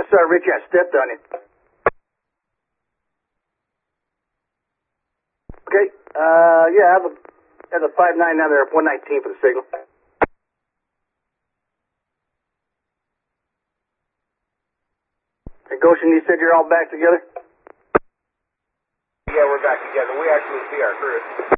sorry, Richie, I stepped on you. Okay, yeah, I have a 5-9 now there, 119 for the signal. Hey, Goshen, you said you're all back together? Yeah, we're back together. We actually see our crew.